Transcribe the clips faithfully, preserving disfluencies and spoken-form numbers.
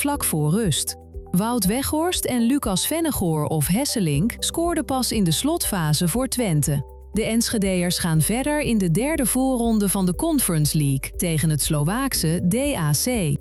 vlak voor rust. Wout Weghorst en Lucas Vennegoor of Hesselink scoorden pas in de slotfase voor Twente. De Enschedeërs gaan verder in de derde voorronde van de Conference League tegen het Slovaakse D A C.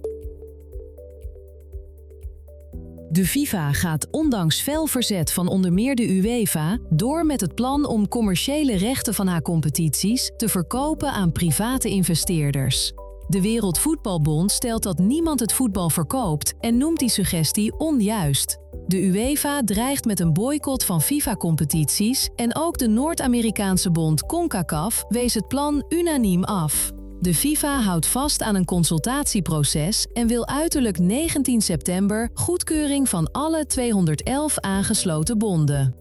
De FIFA gaat ondanks fel verzet van onder meer de UEFA door met het plan om commerciële rechten van haar competities te verkopen aan private investeerders. De Wereldvoetbalbond stelt dat niemand het voetbal verkoopt en noemt die suggestie onjuist. De UEFA dreigt met een boycott van FIFA-competities en ook de Noord-Amerikaanse bond CONCACAF wees het plan unaniem af. De FIFA houdt vast aan een consultatieproces en wil uiterlijk negentien september goedkeuring van alle tweehonderdelf aangesloten bonden.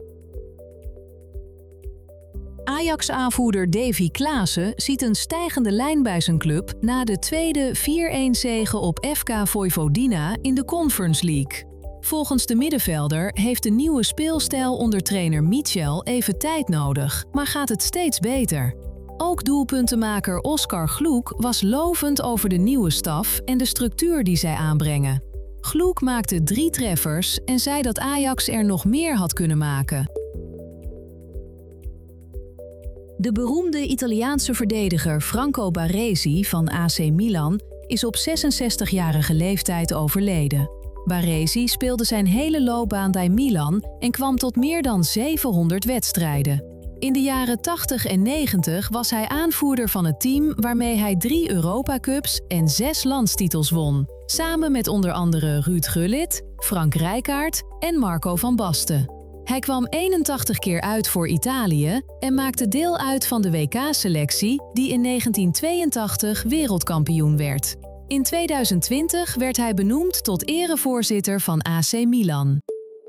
Ajax-aanvoerder Davy Klaassen ziet een stijgende lijn bij zijn club na de tweede vier-een zege op F K Vojvodina in de Conference League. Volgens de middenvelder heeft de nieuwe speelstijl onder trainer Michel even tijd nodig, maar gaat het steeds beter. Ook doelpuntenmaker Oskar Gloek was lovend over de nieuwe staf en de structuur die zij aanbrengen. Gloek maakte drie treffers en zei dat Ajax er nog meer had kunnen maken. De beroemde Italiaanse verdediger Franco Baresi van A C Milan is op zesenzestigjarige leeftijd overleden. Baresi speelde zijn hele loopbaan bij Milan en kwam tot meer dan zevenhonderd wedstrijden. In de jaren tachtig en negentig was hij aanvoerder van het team waarmee hij drie Europa Cups en zes landstitels won, samen met onder andere Ruud Gullit, Frank Rijkaard en Marco van Basten. Hij kwam eenentachtig keer uit voor Italië en maakte deel uit van de W K-selectie die in negentien tweeëntachtig wereldkampioen werd. In tweeduizend twintig werd hij benoemd tot erevoorzitter van A C Milan.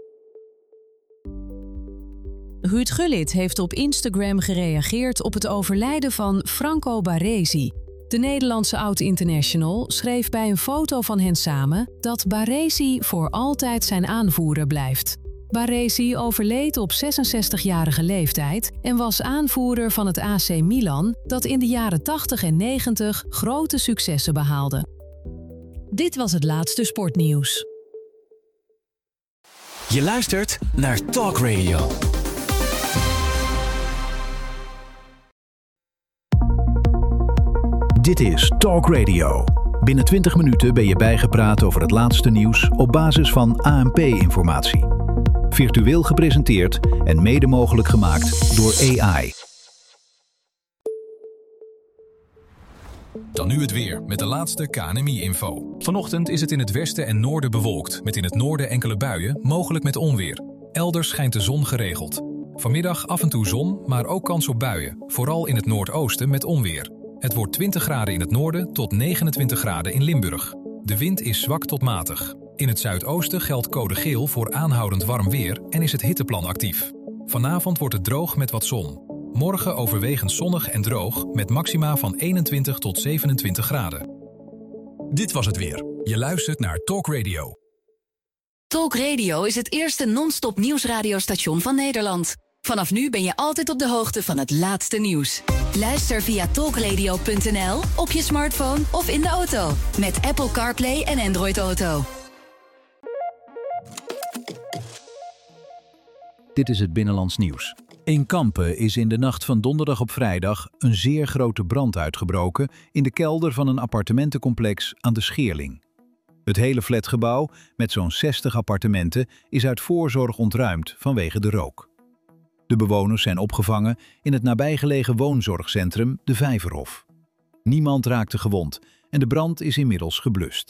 Ruud Gullit heeft op Instagram gereageerd op het overlijden van Franco Baresi. De Nederlandse oud-international schreef bij een foto van hen samen dat Baresi voor altijd zijn aanvoerder blijft. Baresi overleed op zesenzestigjarige leeftijd en was aanvoerder van het A C Milan dat in de jaren tachtig en negentig grote successen behaalde. Dit was het laatste sportnieuws. Je luistert naar Talk Radio. Dit is Talk Radio. Binnen twintig minuten ben je bijgepraat over het laatste nieuws op basis van A N P-informatie. Virtueel gepresenteerd en mede mogelijk gemaakt door A I. Dan nu het weer met de laatste K N M I-info. Vanochtend is het in het westen en noorden bewolkt, met in het noorden enkele buien, mogelijk met onweer. Elders schijnt de zon geregeld. Vanmiddag af en toe zon, maar ook kans op buien, vooral in het noordoosten met onweer. Het wordt twintig graden in het noorden tot negenentwintig graden in Limburg. De wind is zwak tot matig. In het zuidoosten geldt code geel voor aanhoudend warm weer en is het hitteplan actief. Vanavond wordt het droog met wat zon. Morgen overwegend zonnig en droog met maxima van eenentwintig tot zevenentwintig graden. Dit was het weer. Je luistert naar Talk Radio. Talk Radio is het eerste non-stop nieuwsradiostation van Nederland. Vanaf nu ben je altijd op de hoogte van het laatste nieuws. Luister via talkradio punt n l, op je smartphone of in de auto. Met Apple CarPlay en Android Auto. Dit is het Binnenlands Nieuws. In Kampen is in de nacht van donderdag op vrijdag een zeer grote brand uitgebroken in de kelder van een appartementencomplex aan de Scheerling. Het hele flatgebouw, met zo'n zestig appartementen, is uit voorzorg ontruimd vanwege de rook. De bewoners zijn opgevangen in het nabijgelegen woonzorgcentrum De Vijverhof. Niemand raakte gewond en de brand is inmiddels geblust.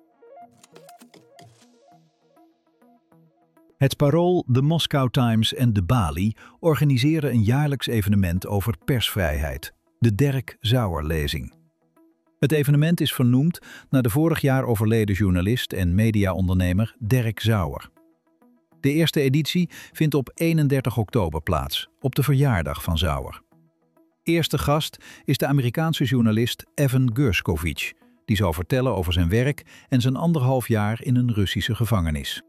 Het Parool, de Moscow Times en de Bali organiseren een jaarlijks evenement over persvrijheid, de Derk Sauer-lezing. Het evenement is vernoemd naar de vorig jaar overleden journalist en mediaondernemer Derk Sauer. De eerste editie vindt op eenendertig oktober plaats, op de verjaardag van Sauer. Eerste gast is de Amerikaanse journalist Evan Gershkovich, die zal vertellen over zijn werk en zijn anderhalf jaar in een Russische gevangenis.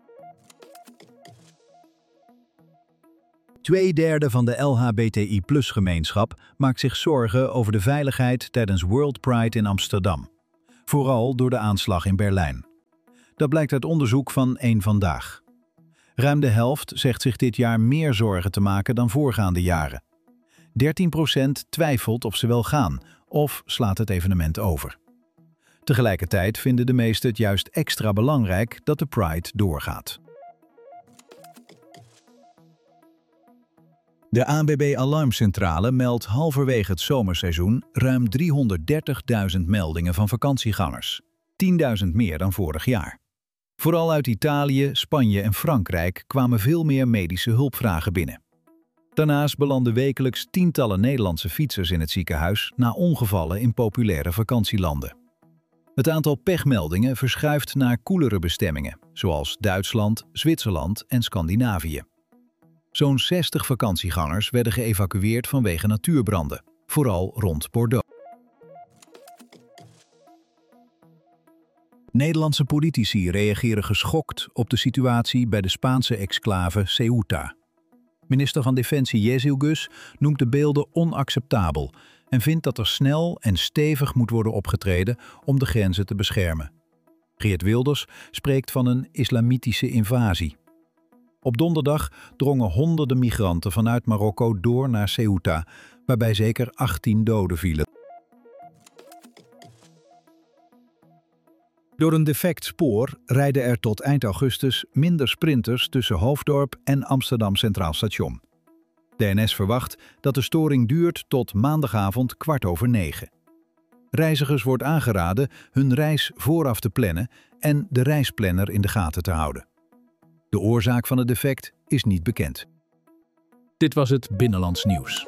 Tweederde van de L H B T I plus gemeenschap maakt zich zorgen over de veiligheid tijdens World Pride in Amsterdam. Vooral door de aanslag in Berlijn. Dat blijkt uit onderzoek van Eén Vandaag. Ruim de helft zegt zich dit jaar meer zorgen te maken dan voorgaande jaren. dertien procent twijfelt of ze wel gaan of slaat het evenement over. Tegelijkertijd vinden de meesten het juist extra belangrijk dat de Pride doorgaat. De A N B B Alarmcentrale meldt halverwege het zomerseizoen ruim driehonderddertigduizend meldingen van vakantiegangers. tienduizend meer dan vorig jaar. Vooral uit Italië, Spanje en Frankrijk kwamen veel meer medische hulpvragen binnen. Daarnaast belanden wekelijks tientallen Nederlandse fietsers in het ziekenhuis na ongevallen in populaire vakantielanden. Het aantal pechmeldingen verschuift naar koelere bestemmingen, zoals Duitsland, Zwitserland en Scandinavië. Zo'n zestig vakantiegangers werden geëvacueerd vanwege natuurbranden, vooral rond Bordeaux. Nederlandse politici reageren geschokt op de situatie bij de Spaanse exclave Ceuta. Minister van Defensie Jezielgus noemt de beelden onacceptabel en vindt dat er snel en stevig moet worden opgetreden om de grenzen te beschermen. Geert Wilders spreekt van een islamitische invasie. Op donderdag drongen honderden migranten vanuit Marokko door naar Ceuta, waarbij zeker achttien doden vielen. Door een defect spoor rijden er tot eind augustus minder sprinters tussen Hoofddorp en Amsterdam Centraal Station. De N S verwacht dat de storing duurt tot maandagavond kwart over negen. Reizigers wordt aangeraden hun reis vooraf te plannen en de reisplanner in de gaten te houden. De oorzaak van het defect is niet bekend. Dit was het Binnenlands Nieuws.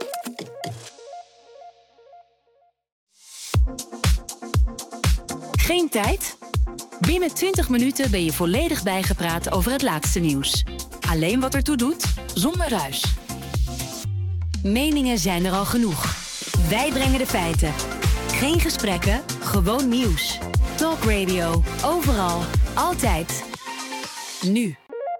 Geen tijd? Binnen twintig minuten ben je volledig bijgepraat over het laatste nieuws. Alleen wat ertoe doet, zonder ruis. Meningen zijn er al genoeg. Wij brengen de feiten. Geen gesprekken, gewoon nieuws. Talk Radio, overal, altijd. Nu.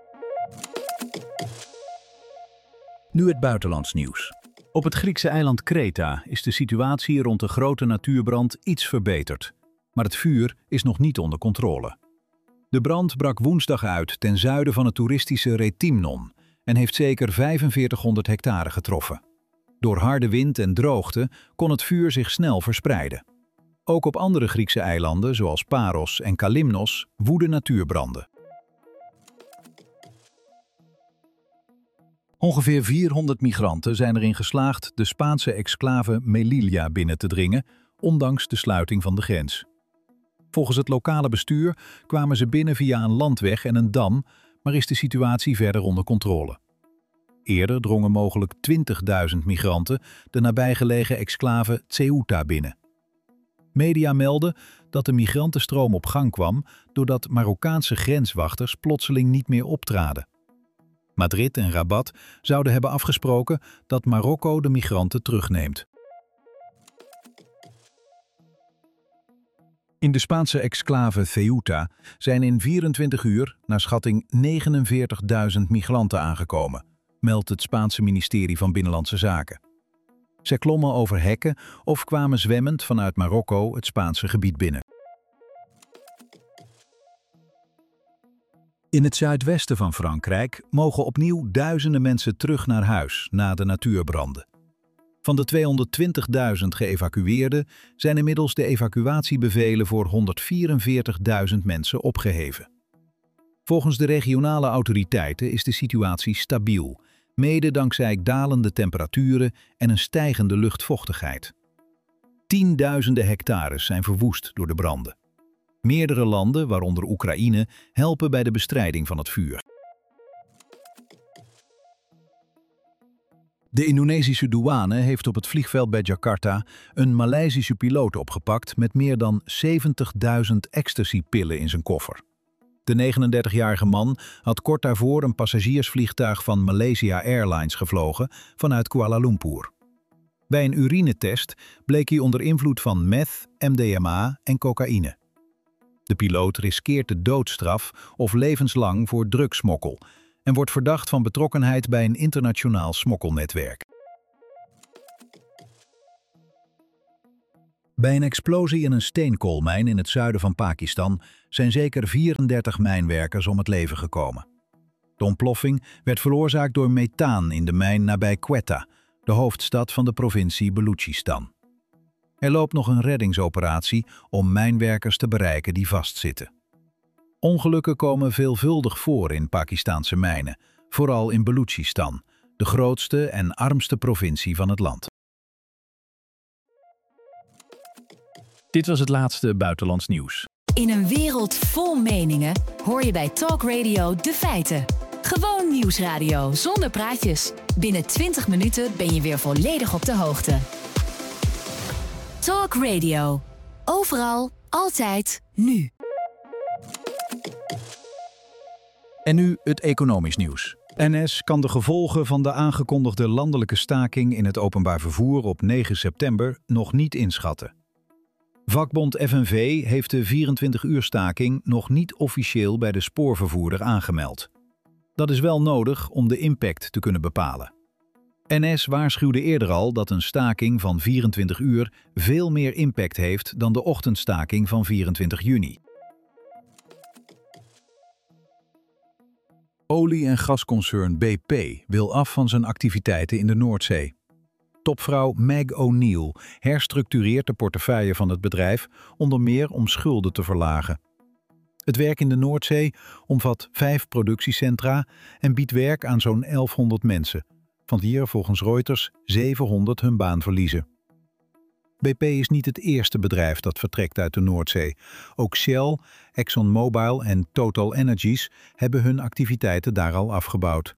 Nu het buitenlands nieuws. Op het Griekse eiland Kreta is de situatie rond de grote natuurbrand iets verbeterd. Maar het vuur is nog niet onder controle. De brand brak woensdag uit ten zuiden van het toeristische Rethymnon en heeft zeker vijfenveertighonderd hectare getroffen. Door harde wind en droogte kon het vuur zich snel verspreiden. Ook op andere Griekse eilanden, zoals Paros en Kalymnos, woeden natuurbranden. Ongeveer vierhonderd migranten zijn erin geslaagd de Spaanse exclave Melilla binnen te dringen, ondanks de sluiting van de grens. Volgens het lokale bestuur kwamen ze binnen via een landweg en een dam, maar is de situatie verder onder controle. Eerder drongen mogelijk twintigduizend migranten de nabijgelegen exclave Ceuta binnen. Media melden dat de migrantenstroom op gang kwam doordat Marokkaanse grenswachters plotseling niet meer optraden. Madrid en Rabat zouden hebben afgesproken dat Marokko de migranten terugneemt. In de Spaanse exclave Ceuta zijn in vierentwintig uur naar schatting negenenveertigduizend migranten aangekomen, meldt het Spaanse ministerie van Binnenlandse Zaken. Zij klommen over hekken of kwamen zwemmend vanuit Marokko het Spaanse gebied binnen. In het zuidwesten van Frankrijk mogen opnieuw duizenden mensen terug naar huis na de natuurbranden. Van de tweehonderdtwintigduizend geëvacueerden zijn inmiddels de evacuatiebevelen voor honderdvierenveertigduizend mensen opgeheven. Volgens de regionale autoriteiten is de situatie stabiel, mede dankzij dalende temperaturen en een stijgende luchtvochtigheid. Tienduizenden hectares zijn verwoest door de branden. Meerdere landen, waaronder Oekraïne, helpen bij de bestrijding van het vuur. De Indonesische douane heeft op het vliegveld bij Jakarta een Maleisische piloot opgepakt met meer dan zeventigduizend ecstasypillen in zijn koffer. De negenendertigjarige man had kort daarvoor een passagiersvliegtuig van Malaysia Airlines gevlogen vanuit Kuala Lumpur. Bij een urinetest bleek hij onder invloed van meth, M D M A en cocaïne. De piloot riskeert de doodstraf of levenslang voor drugssmokkel en wordt verdacht van betrokkenheid bij een internationaal smokkelnetwerk. Bij een explosie in een steenkoolmijn in het zuiden van Pakistan zijn zeker vierendertig mijnwerkers om het leven gekomen. De ontploffing werd veroorzaakt door methaan in de mijn nabij Quetta, de hoofdstad van de provincie Balochistan. Er loopt nog een reddingsoperatie om mijnwerkers te bereiken die vastzitten. Ongelukken komen veelvuldig voor in Pakistanse mijnen, vooral in Balochistan, de grootste en armste provincie van het land. Dit was het laatste buitenlands nieuws. In een wereld vol meningen hoor je bij Talk Radio de feiten. Gewoon nieuwsradio zonder praatjes. Binnen twintig minuten ben je weer volledig op de hoogte. Talk Radio. Overal, altijd, nu. En nu het economisch nieuws. N S kan de gevolgen van de aangekondigde landelijke staking in het openbaar vervoer op negen september nog niet inschatten. Vakbond F N V heeft de vierentwintig uur staking nog niet officieel bij de spoorvervoerder aangemeld. Dat is wel nodig om de impact te kunnen bepalen. N S waarschuwde eerder al dat een staking van vierentwintig uur veel meer impact heeft dan de ochtendstaking van vierentwintig juni. Olie- en gasconcern B P wil af van zijn activiteiten in de Noordzee. Topvrouw Meg O'Neill herstructureert de portefeuille van het bedrijf, onder meer om schulden te verlagen. Het werk in de Noordzee omvat vijf productiecentra en biedt werk aan zo'n elfhonderd mensen, van hier volgens Reuters zevenhonderd hun baan verliezen. B P is niet het eerste bedrijf dat vertrekt uit de Noordzee. Ook Shell, ExxonMobil en Total Energies hebben hun activiteiten daar al afgebouwd.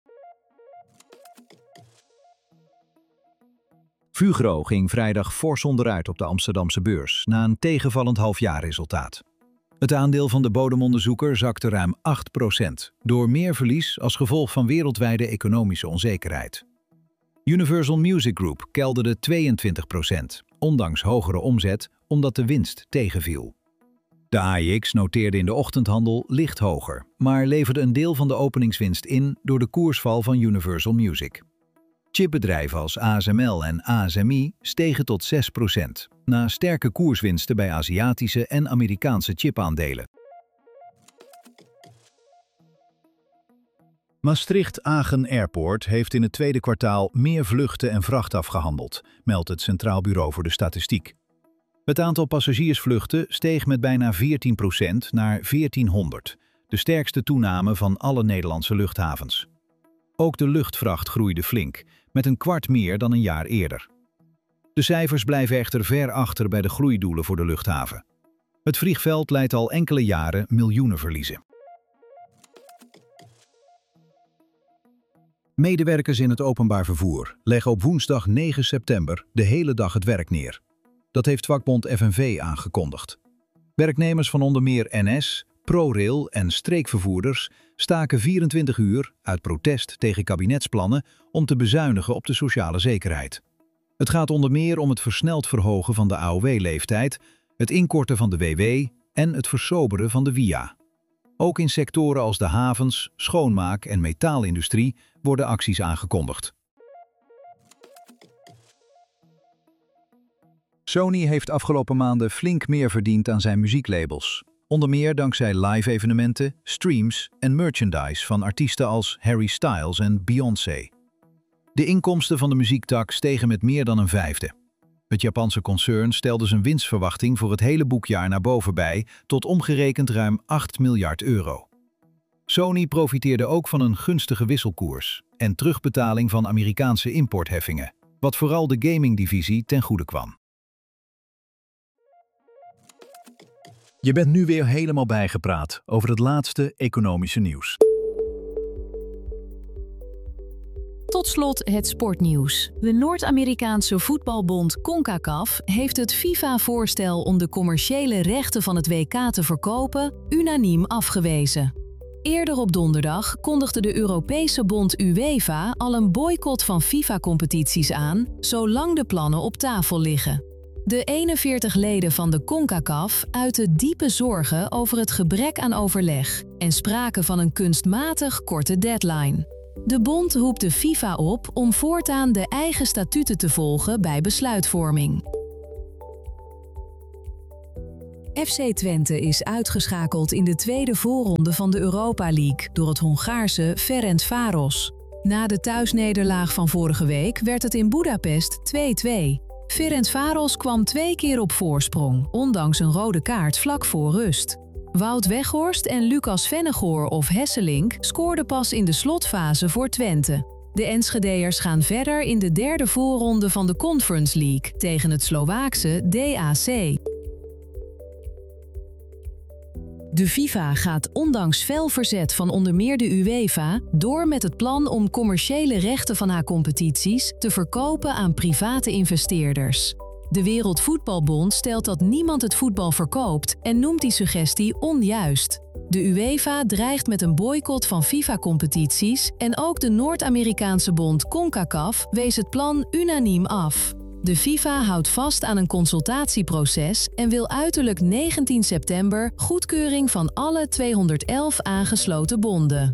Fugro ging vrijdag fors onderuit op de Amsterdamse beurs na een tegenvallend halfjaarresultaat. Het aandeel van de bodemonderzoeker zakte ruim acht procent, door meer verlies als gevolg van wereldwijde economische onzekerheid. Universal Music Group kelderde tweeëntwintig procent, ondanks hogere omzet, omdat de winst tegenviel. De A E X noteerde in de ochtendhandel licht hoger, maar leverde een deel van de openingswinst in door de koersval van Universal Music. Chipbedrijven als A S M L en A S M I stegen tot zes procent, na sterke koerswinsten bij Aziatische en Amerikaanse chipaandelen. Maastricht-Agen Airport heeft in het tweede kwartaal meer vluchten en vracht afgehandeld, meldt het Centraal Bureau voor de Statistiek. Het aantal passagiersvluchten steeg met bijna veertien procent naar veertienhonderd, de sterkste toename van alle Nederlandse luchthavens. Ook de luchtvracht groeide flink, met een kwart meer dan een jaar eerder. De cijfers blijven echter ver achter bij de groeidoelen voor de luchthaven. Het vliegveld leidt al enkele jaren miljoenen verliezen. Medewerkers in het openbaar vervoer leggen op woensdag negen september de hele dag het werk neer. Dat heeft vakbond F N V aangekondigd. Werknemers van onder meer N S, ProRail en streekvervoerders staken vierentwintig uur uit protest tegen kabinetsplannen om te bezuinigen op de sociale zekerheid. Het gaat onder meer om het versneld verhogen van de A O W-leeftijd, het inkorten van de W W en het versoberen van de W I A. Ook in sectoren als de havens, schoonmaak en metaalindustrie worden acties aangekondigd. Sony heeft afgelopen maanden flink meer verdiend aan zijn muzieklabels. Onder meer dankzij live-evenementen, streams en merchandise van artiesten als Harry Styles en Beyoncé. De inkomsten van de muziektak stegen met meer dan een vijfde. Het Japanse concern stelde zijn winstverwachting voor het hele boekjaar naar boven bij, tot omgerekend ruim acht miljard euro. Sony profiteerde ook van een gunstige wisselkoers en terugbetaling van Amerikaanse importheffingen, wat vooral de gamingdivisie ten goede kwam. Je bent nu weer helemaal bijgepraat over het laatste economische nieuws. Tot slot het sportnieuws. De Noord-Amerikaanse voetbalbond CONCACAF heeft het FIFA-voorstel om de commerciële rechten van het W K te verkopen unaniem afgewezen. Eerder op donderdag kondigde de Europese bond UEFA al een boycott van FIFA-competities aan, zolang de plannen op tafel liggen. De eenenveertig leden van de CONCACAF uiten diepe zorgen over het gebrek aan overleg en spraken van een kunstmatig korte deadline. De bond roept de FIFA op om voortaan de eigen statuten te volgen bij besluitvorming. F C Twente is uitgeschakeld in de tweede voorronde van de Europa League door het Hongaarse Ferencváros. Na de thuisnederlaag van vorige week werd het in Boedapest twee-twee. Ferencváros kwam twee keer op voorsprong, ondanks een rode kaart vlak voor rust. Wout Weghorst en Lucas Vennegoor of Hesselink scoorden pas in de slotfase voor Twente. De Enschedeërs gaan verder in de derde voorronde van de Conference League tegen het Slovaakse D A C. De FIFA gaat ondanks fel verzet van onder meer de UEFA door met het plan om commerciële rechten van haar competities te verkopen aan private investeerders. De Wereldvoetbalbond stelt dat niemand het voetbal verkoopt en noemt die suggestie onjuist. De UEFA dreigt met een boycott van FIFA-competities en ook de Noord-Amerikaanse bond CONCACAF wees het plan unaniem af. De FIFA houdt vast aan een consultatieproces en wil uiterlijk negentien september goedkeuring van alle tweehonderdelf aangesloten bonden.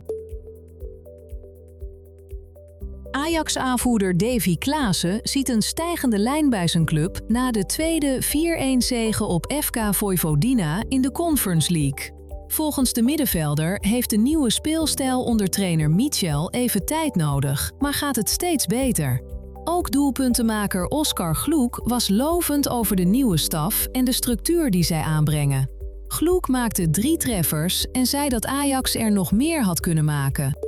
Ajax-aanvoerder Davy Klaassen ziet een stijgende lijn bij zijn club na de tweede vier-een zege op F K Vojvodina in de Conference League. Volgens de middenvelder heeft de nieuwe speelstijl onder trainer Michel even tijd nodig, maar gaat het steeds beter. Ook doelpuntenmaker Oskar Gloek was lovend over de nieuwe staf en de structuur die zij aanbrengen. Gloek maakte drie treffers en zei dat Ajax er nog meer had kunnen maken.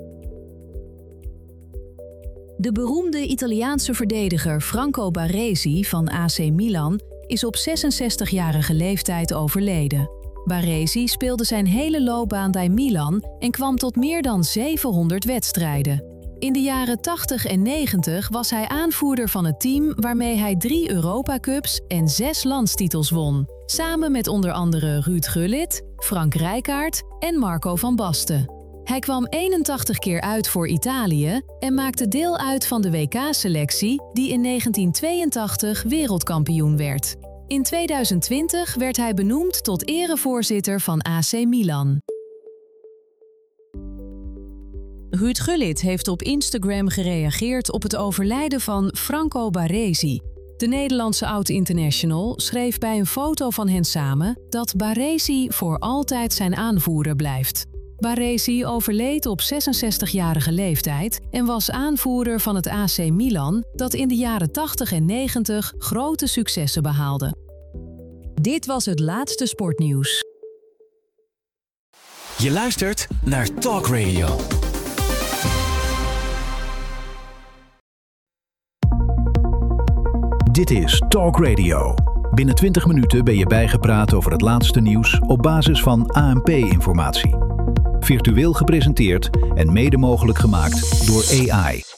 De beroemde Italiaanse verdediger Franco Baresi van A C Milan is op zesenzestigjarige leeftijd overleden. Baresi speelde zijn hele loopbaan bij Milan en kwam tot meer dan zevenhonderd wedstrijden. In de jaren tachtig en negentig was hij aanvoerder van het team waarmee hij drie Europa Cups en zes landstitels won. Samen met onder andere Ruud Gullit, Frank Rijkaard en Marco van Basten. Hij kwam eenentachtig keer uit voor Italië en maakte deel uit van de W K-selectie die in negentien tweeëntachtig wereldkampioen werd. In tweeduizend twintig werd hij benoemd tot erevoorzitter van A C Milan. Ruud Gullit heeft op Instagram gereageerd op het overlijden van Franco Baresi. De Nederlandse oud-international schreef bij een foto van hen samen dat Baresi voor altijd zijn aanvoerder blijft. Baresi overleed op zesenzestigjarige leeftijd en was aanvoerder van het A C Milan dat in de jaren tachtig en negentig grote successen behaalde. Dit was het laatste sportnieuws. Je luistert naar Talk Radio. Dit is Talk Radio. Binnen twintig minuten ben je bijgepraat over het laatste nieuws op basis van A N P-informatie. Virtueel gepresenteerd en mede mogelijk gemaakt door A I.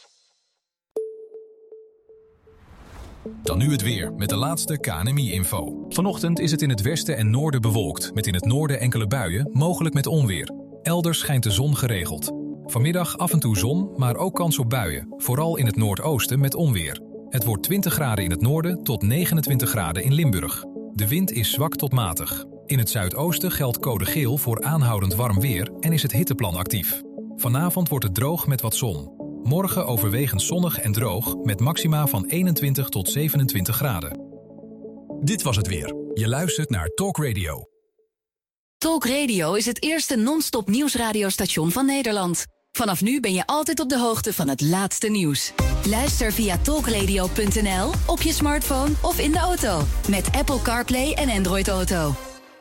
Dan nu het weer met de laatste K N M I-info. Vanochtend is het in het westen en noorden bewolkt, met in het noorden enkele buien, mogelijk met onweer. Elders schijnt de zon geregeld. Vanmiddag af en toe zon, maar ook kans op buien, vooral in het noordoosten met onweer. Het wordt twintig graden in het noorden tot negenentwintig graden in Limburg. De wind is zwak tot matig. In het zuidoosten geldt code geel voor aanhoudend warm weer en is het hitteplan actief. Vanavond wordt het droog met wat zon. Morgen overwegend zonnig en droog met maxima van eenentwintig tot zevenentwintig graden. Dit was het weer. Je luistert naar Talk Radio. Talk Radio is het eerste non-stop nieuwsradiostation van Nederland. Vanaf nu ben je altijd op de hoogte van het laatste nieuws. Luister via talkradio punt n l, op je smartphone of in de auto. Met Apple CarPlay en Android Auto.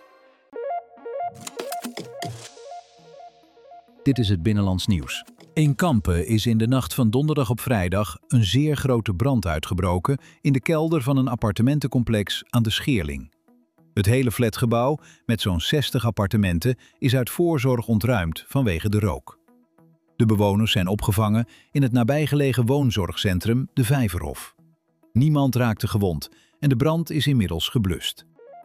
Dit is het Binnenlands Nieuws. In Kampen is in de nacht van donderdag op vrijdag een zeer grote brand uitgebroken in de kelder van een appartementencomplex aan de Scheerling. Het hele flatgebouw, met zo'n zestig appartementen, is uit voorzorg ontruimd vanwege de rook. De bewoners zijn opgevangen in het nabijgelegen woonzorgcentrum De Vijverhof. Niemand raakte gewond en de brand is inmiddels geblust.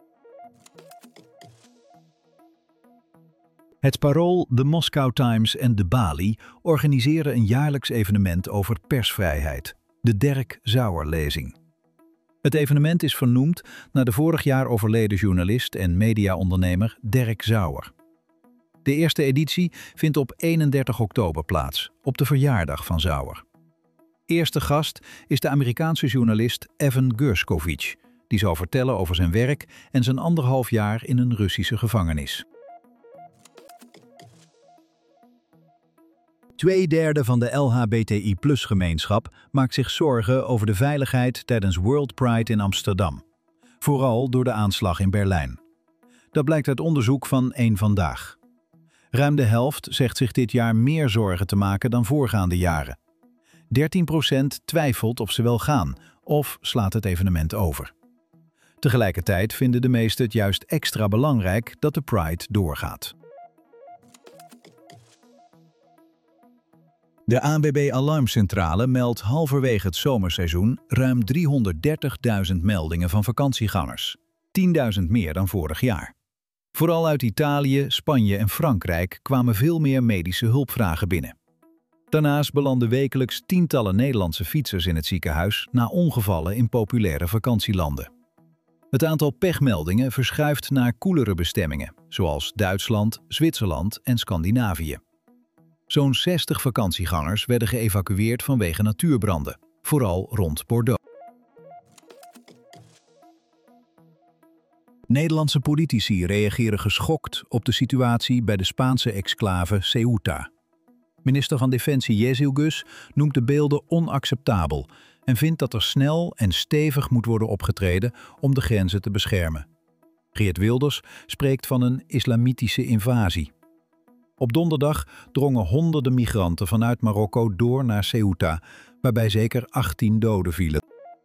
Het Parool, de Moscow Times en de Bali organiseren een jaarlijks evenement over persvrijheid, de Derk Sauer-lezing. Het evenement is vernoemd naar de vorig jaar overleden journalist en mediaondernemer Derk Sauer. De eerste editie vindt op eenendertig oktober plaats, op de verjaardag van Sauer. Eerste gast is de Amerikaanse journalist Evan Gershkovich, die zal vertellen over zijn werk en zijn anderhalf jaar in een Russische gevangenis. Tweederde van de L H B T I plus gemeenschap maakt zich zorgen over de veiligheid tijdens World Pride in Amsterdam. Vooral door de aanslag in Berlijn. Dat blijkt uit onderzoek van Eén Vandaag. Ruim de helft zegt zich dit jaar meer zorgen te maken dan voorgaande jaren. dertien procent twijfelt of ze wel gaan of slaat het evenement over. Tegelijkertijd vinden de meesten het juist extra belangrijk dat de Pride doorgaat. De A N W B Alarmcentrale meldt halverwege het zomerseizoen ruim driehonderddertigduizend meldingen van vakantiegangers. tienduizend meer dan vorig jaar. Vooral uit Italië, Spanje en Frankrijk kwamen veel meer medische hulpvragen binnen. Daarnaast belanden wekelijks tientallen Nederlandse fietsers in het ziekenhuis na ongevallen in populaire vakantielanden. Het aantal pechmeldingen verschuift naar koelere bestemmingen, zoals Duitsland, Zwitserland en Scandinavië. Zo'n zestig vakantiegangers werden geëvacueerd vanwege natuurbranden, vooral rond Bordeaux. Nederlandse politici reageren geschokt op de situatie bij de Spaanse exclave Ceuta. Minister van Defensie Jezielgus noemt de beelden onacceptabel en vindt dat er snel en stevig moet worden opgetreden om de grenzen te beschermen. Geert Wilders spreekt van een islamitische invasie. Op donderdag drongen honderden migranten vanuit Marokko door naar Ceuta, waarbij zeker achttien doden vielen.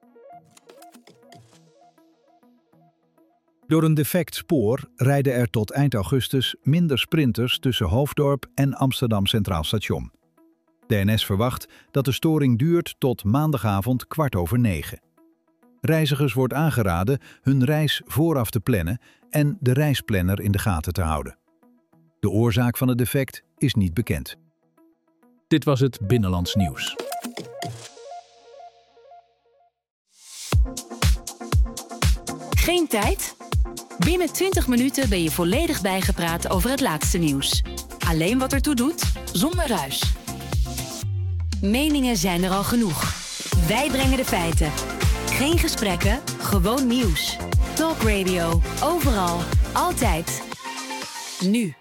Door een defect spoor rijden er tot eind augustus minder sprinters tussen Hoofddorp en Amsterdam Centraal Station. De N S verwacht dat de storing duurt tot maandagavond kwart over negen. Reizigers wordt aangeraden hun reis vooraf te plannen en de reisplanner in de gaten te houden. De oorzaak van het defect is niet bekend. Dit was het Binnenlands Nieuws. Geen tijd? Binnen twintig minuten ben je volledig bijgepraat over het laatste nieuws. Alleen wat ertoe doet, zonder ruis. Meningen zijn er al genoeg. Wij brengen de feiten. Geen gesprekken, gewoon nieuws. Talk Radio, overal, altijd. Nu.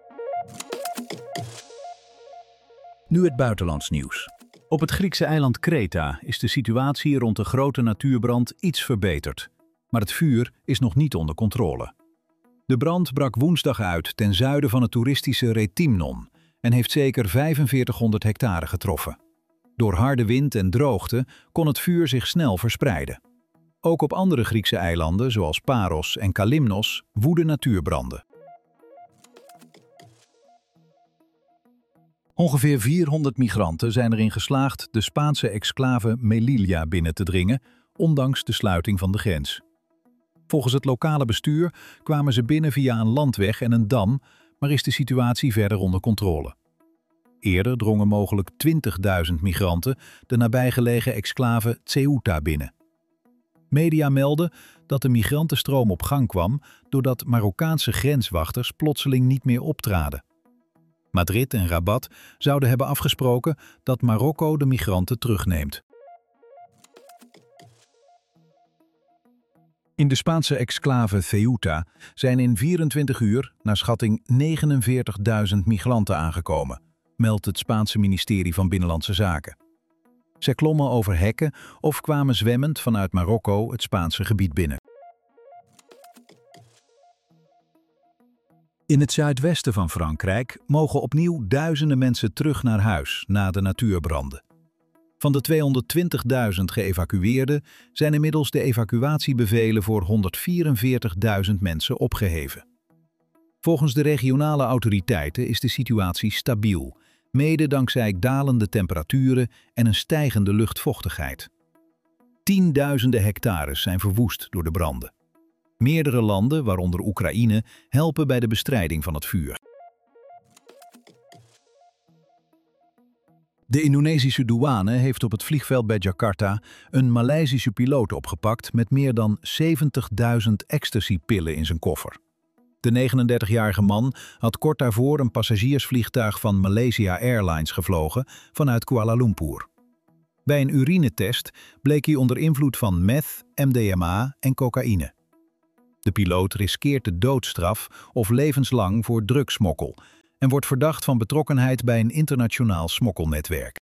Nu het buitenlands nieuws. Op het Griekse eiland Kreta is de situatie rond de grote natuurbrand iets verbeterd. Maar het vuur is nog niet onder controle. De brand brak woensdag uit ten zuiden van het toeristische Rethymnon en heeft zeker vijfenveertighonderd hectare getroffen. Door harde wind en droogte kon het vuur zich snel verspreiden. Ook op andere Griekse eilanden, zoals Paros en Kalymnos, woeden natuurbranden. Ongeveer vierhonderd migranten zijn erin geslaagd de Spaanse exclave Melilla binnen te dringen, ondanks de sluiting van de grens. Volgens het lokale bestuur kwamen ze binnen via een landweg en een dam, maar is de situatie verder onder controle. Eerder drongen mogelijk twintigduizend migranten de nabijgelegen exclave Ceuta binnen. Media melden dat de migrantenstroom op gang kwam doordat Marokkaanse grenswachters plotseling niet meer optraden. Madrid en Rabat zouden hebben afgesproken dat Marokko de migranten terugneemt. In de Spaanse exclave Ceuta zijn in vierentwintig uur naar schatting negenenveertigduizend migranten aangekomen, meldt het Spaanse ministerie van Binnenlandse Zaken. Zij klommen over hekken of kwamen zwemmend vanuit Marokko het Spaanse gebied binnen. In het zuidwesten van Frankrijk mogen opnieuw duizenden mensen terug naar huis na de natuurbranden. Van de tweehonderdtwintigduizend geëvacueerden zijn inmiddels de evacuatiebevelen voor honderdvierenveertigduizend mensen opgeheven. Volgens de regionale autoriteiten is de situatie stabiel, mede dankzij dalende temperaturen en een stijgende luchtvochtigheid. Tienduizenden hectares zijn verwoest door de branden. Meerdere landen, waaronder Oekraïne, helpen bij de bestrijding van het vuur. De Indonesische douane heeft op het vliegveld bij Jakarta een Maleisische piloot opgepakt met meer dan zeventigduizend ecstasy-pillen in zijn koffer. De negenendertigjarige man had kort daarvoor een passagiersvliegtuig van Malaysia Airlines gevlogen vanuit Kuala Lumpur. Bij een urinetest bleek hij onder invloed van meth, M D M A en cocaïne. De piloot riskeert de doodstraf of levenslang voor drugsmokkel en wordt verdacht van betrokkenheid bij een internationaal smokkelnetwerk.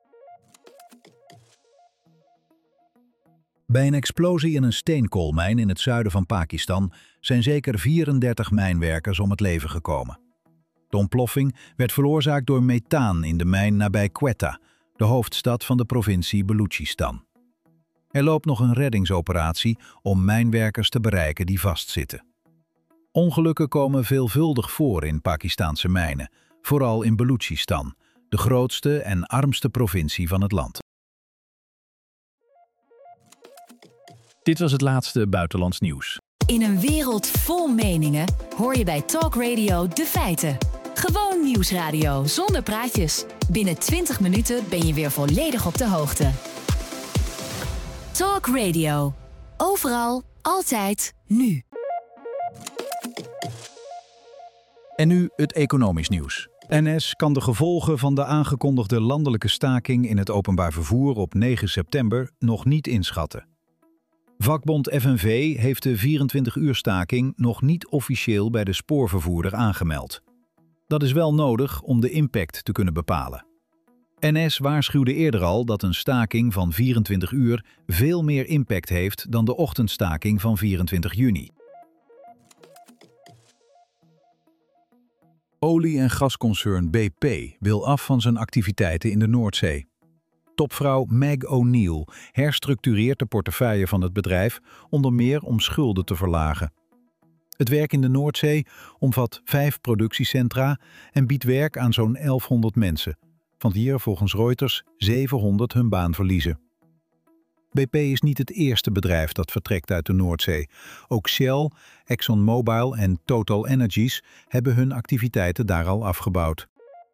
Bij een explosie in een steenkoolmijn in het zuiden van Pakistan zijn zeker vierendertig mijnwerkers om het leven gekomen. De ontploffing werd veroorzaakt door methaan in de mijn nabij Quetta, de hoofdstad van de provincie Balochistan. Er loopt nog een reddingsoperatie om mijnwerkers te bereiken die vastzitten. Ongelukken komen veelvuldig voor in Pakistanse mijnen, vooral in Balochistan, de grootste en armste provincie van het land. Dit was het laatste buitenlands nieuws. In een wereld vol meningen hoor je bij Talk Radio de feiten. Gewoon nieuwsradio zonder praatjes. Binnen twintig minuten ben je weer volledig op de hoogte. Talk Radio. Overal, altijd, nu. En nu het economisch nieuws. N S kan de gevolgen van de aangekondigde landelijke staking in het openbaar vervoer op negen september nog niet inschatten. Vakbond F N V heeft de vierentwintig uur staking nog niet officieel bij de spoorvervoerder aangemeld. Dat is wel nodig om de impact te kunnen bepalen. N S waarschuwde eerder al dat een staking van vierentwintig uur veel meer impact heeft dan de ochtendstaking van vierentwintig juni. Olie- en gasconcern B P wil af van zijn activiteiten in de Noordzee. Topvrouw Meg O'Neill herstructureert de portefeuille van het bedrijf onder meer om schulden te verlagen. Het werk in de Noordzee omvat vijf productiecentra en biedt werk aan zo'n elfhonderd mensen, van wie er volgens Reuters zevenhonderd hun baan verliezen. B P is niet het eerste bedrijf dat vertrekt uit de Noordzee. Ook Shell, ExxonMobil en Total Energies hebben hun activiteiten daar al afgebouwd.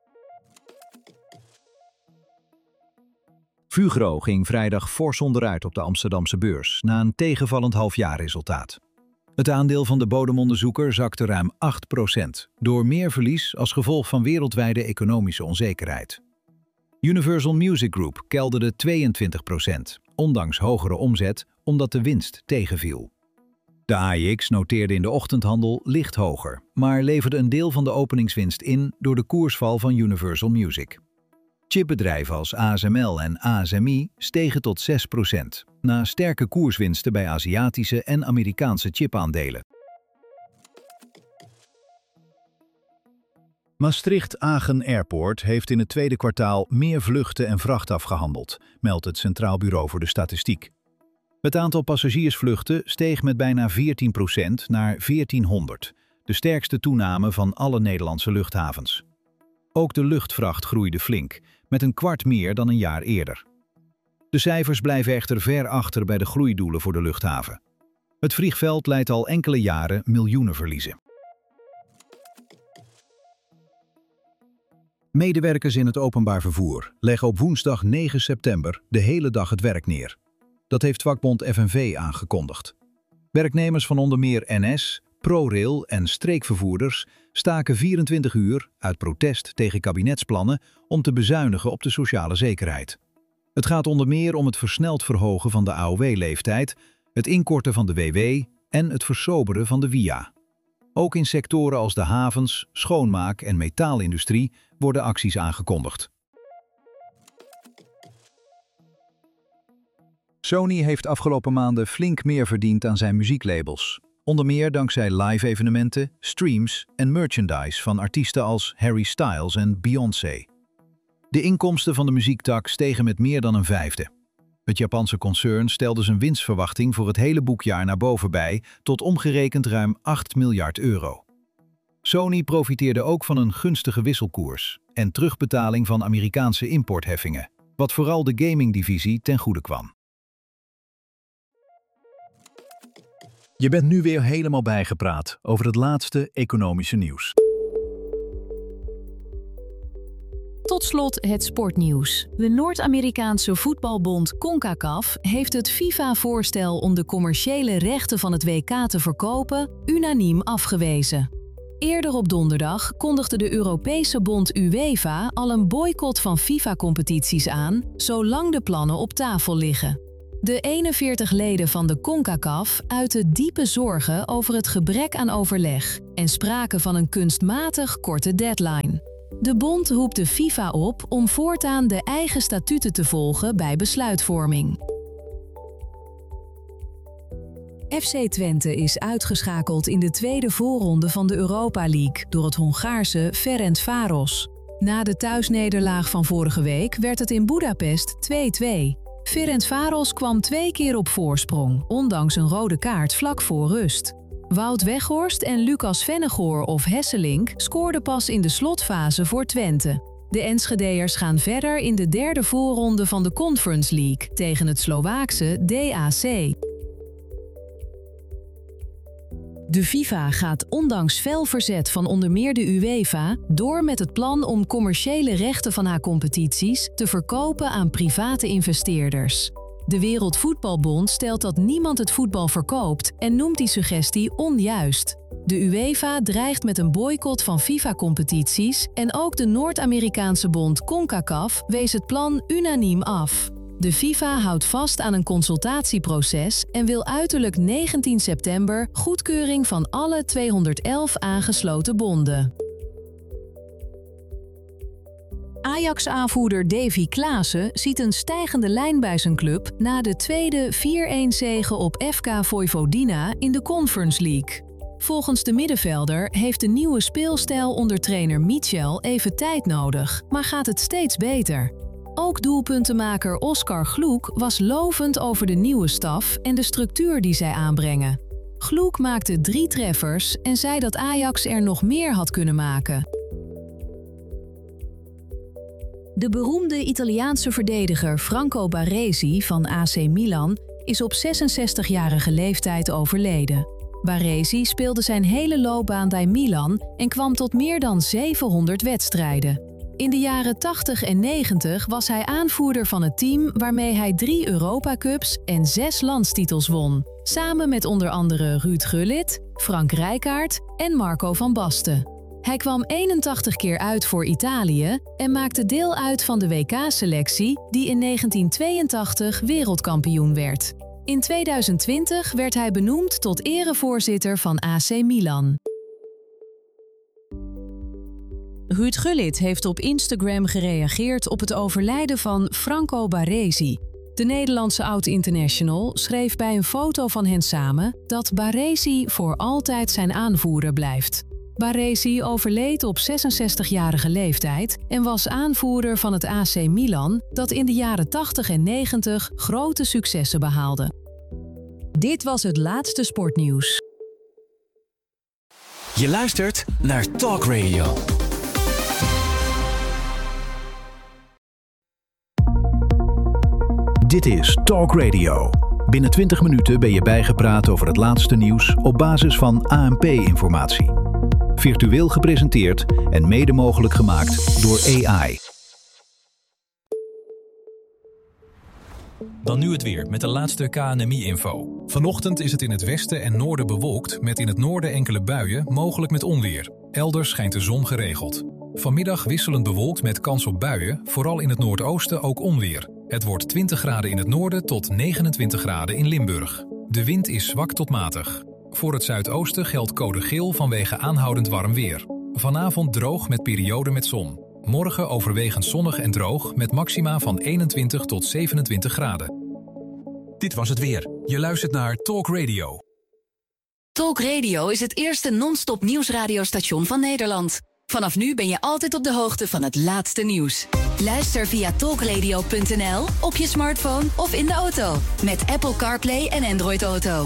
Fugro ging vrijdag fors onderuit op de Amsterdamse beurs na een tegenvallend halfjaarresultaat. Het aandeel van de bodemonderzoeker zakte ruim acht procent, door meer verlies als gevolg van wereldwijde economische onzekerheid. Universal Music Group kelderde tweeëntwintig procent, ondanks hogere omzet, omdat de winst tegenviel. De A E X noteerde in de ochtendhandel licht hoger, maar leverde een deel van de openingswinst in door de koersval van Universal Music. Chipbedrijven als A S M L en A S M I stegen tot zes procent, na sterke koerswinsten bij Aziatische en Amerikaanse chipaandelen. Maastricht-Agen Airport heeft in het tweede kwartaal meer vluchten en vracht afgehandeld, meldt het Centraal Bureau voor de Statistiek. Het aantal passagiersvluchten steeg met bijna veertien procent naar veertienhonderd, de sterkste toename van alle Nederlandse luchthavens. Ook de luchtvracht groeide flink, met een kwart meer dan een jaar eerder. De cijfers blijven echter ver achter bij de groeidoelen voor de luchthaven. Het vliegveld leidt al enkele jaren miljoenen verliezen. Medewerkers in het openbaar vervoer leggen op woensdag negen september de hele dag het werk neer. Dat heeft vakbond F N V aangekondigd. Werknemers van onder meer N S, ProRail en streekvervoerders staken vierentwintig uur uit protest tegen kabinetsplannen om te bezuinigen op de sociale zekerheid. Het gaat onder meer om het versneld verhogen van de A O W-leeftijd, het inkorten van de W W en het versoberen van de W I A. Ook in sectoren als de havens, schoonmaak en metaalindustrie worden acties aangekondigd. Sony heeft afgelopen maanden flink meer verdiend aan zijn muzieklabels. Onder meer dankzij live-evenementen, streams en merchandise van artiesten als Harry Styles en Beyoncé. De inkomsten van de muziektak stegen met meer dan een vijfde. Het Japanse concern stelde zijn winstverwachting voor het hele boekjaar naar boven bij, tot omgerekend ruim acht miljard euro. Sony profiteerde ook van een gunstige wisselkoers en terugbetaling van Amerikaanse importheffingen, wat vooral de gamingdivisie ten goede kwam. Je bent nu weer helemaal bijgepraat over het laatste economische nieuws. Tot slot het sportnieuws. De Noord-Amerikaanse voetbalbond CONCACAF heeft het FIFA-voorstel om de commerciële rechten van het W K te verkopen unaniem afgewezen. Eerder op donderdag kondigde de Europese bond UEFA al een boycott van FIFA-competities aan, zolang de plannen op tafel liggen. De eenenveertig leden van de CONCACAF uitten diepe zorgen over het gebrek aan overleg en spraken van een kunstmatig korte deadline. De bond roept de FIFA op om voortaan de eigen statuten te volgen bij besluitvorming. F C Twente is uitgeschakeld in de tweede voorronde van de Europa League door het Hongaarse Ferencváros. Na de thuisnederlaag van vorige week werd het in Boedapest twee-twee. Ferencváros kwam twee keer op voorsprong, ondanks een rode kaart vlak voor rust. Wout Weghorst en Lucas Vennegoor of Hesselink scoorden pas in de slotfase voor Twente. De Enschedeërs gaan verder in de derde voorronde van de Conference League tegen het Slovaakse D A C. De FIFA gaat ondanks fel verzet van onder meer de UEFA door met het plan om commerciële rechten van haar competities te verkopen aan private investeerders. De Wereldvoetbalbond stelt dat niemand het voetbal verkoopt en noemt die suggestie onjuist. De UEFA dreigt met een boycott van FIFA-competities en ook de Noord-Amerikaanse bond CONCACAF wees het plan unaniem af. De FIFA houdt vast aan een consultatieproces en wil uiterlijk negentien september goedkeuring van alle tweehonderdelf aangesloten bonden. Ajax-aanvoerder Davy Klaassen ziet een stijgende lijn bij zijn club na de tweede vier-een zege op F K Vojvodina in de Conference League. Volgens de middenvelder heeft de nieuwe speelstijl onder trainer Michel even tijd nodig, maar gaat het steeds beter. Ook doelpuntenmaker Oskar Gloek was lovend over de nieuwe staf en de structuur die zij aanbrengen. Gloek maakte drie treffers en zei dat Ajax er nog meer had kunnen maken. De beroemde Italiaanse verdediger Franco Baresi van A C Milan is op zesenzestigjarige leeftijd overleden. Baresi speelde zijn hele loopbaan bij Milan en kwam tot meer dan zevenhonderd wedstrijden. In de jaren tachtig en negentig was hij aanvoerder van het team waarmee hij drie Europa Cups en zes landstitels won, samen met onder andere Ruud Gullit, Frank Rijkaard en Marco van Basten. Hij kwam eenentachtig keer uit voor Italië en maakte deel uit van de W K-selectie die in negentien tweeëntachtig wereldkampioen werd. In tweeduizend twintig werd hij benoemd tot erevoorzitter van A C Milan. Ruud Gullit heeft op Instagram gereageerd op het overlijden van Franco Baresi. De Nederlandse oud-international schreef bij een foto van hen samen dat Baresi voor altijd zijn aanvoerder blijft. Baresi overleed op zesenzestigjarige leeftijd en was aanvoerder van het A C Milan dat in de jaren tachtig en negentig grote successen behaalde. Dit was het laatste sportnieuws. Je luistert naar Talk Radio. Dit is Talk Radio. Binnen twintig minuten ben je bijgepraat over het laatste nieuws op basis van A N P-informatie. Virtueel gepresenteerd en mede mogelijk gemaakt door A I. Dan nu het weer met de laatste K N M I-info. Vanochtend is het in het westen en noorden bewolkt, met in het noorden enkele buien, mogelijk met onweer. Elders schijnt de zon geregeld. Vanmiddag wisselend bewolkt met kans op buien, vooral in het noordoosten ook onweer. Het wordt twintig graden in het noorden tot negenentwintig graden in Limburg. De wind is zwak tot matig. Voor het zuidoosten geldt code geel vanwege aanhoudend warm weer. Vanavond droog met perioden met zon. Morgen overwegend zonnig en droog met maxima van eenentwintig tot zevenentwintig graden. Dit was het weer. Je luistert naar Talk Radio. Talk Radio is het eerste non-stop nieuwsradiostation van Nederland. Vanaf nu ben je altijd op de hoogte van het laatste nieuws. Luister via talkradio punt n l, op je smartphone of in de auto. Met Apple CarPlay en Android Auto.